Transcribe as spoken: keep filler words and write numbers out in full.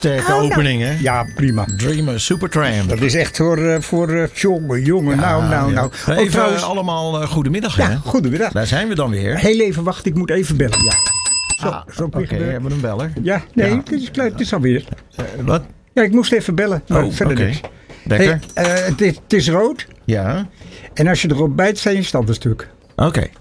sterke Oh, opening, hè? Ja, prima. Dreamer, Supertramp. Dat is echt voor, uh, voor uh, jongen, jongen. Ja, nou, nou, ja. nou. Even Oh, trouwens, allemaal uh, goedemiddag, ja, hè? goedemiddag. Daar zijn we dan weer. Heel even wachten, ik moet even bellen. Ja. Zo, Ah, zo Oké, okay, hebben we een beller? Ja, nee, Ja. Het, is, het is alweer. Uh, wat? Ja, ik moest even bellen, maar Oh, verder oké. niks. Lekker. Hey, uh, het, is, het is rood. Ja. En als je erop bijt, zijn je stand een stuk. Oké. Okay.